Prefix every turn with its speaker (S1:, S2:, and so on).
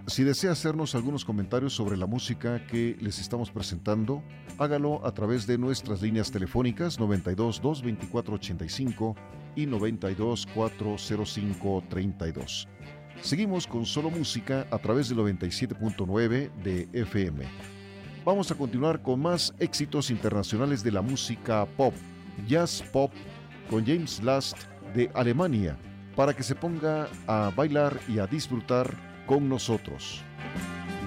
S1: Si desea hacernos algunos comentarios sobre la música que les estamos presentando, hágalo a través de nuestras líneas telefónicas 92 224 85 y 92 405 32. Seguimos con solo música a través del 97.9 de FM. Vamos a continuar con más éxitos internacionales de la música pop, jazz pop, con James Last de Alemania, para que se ponga a bailar y a disfrutar con nosotros.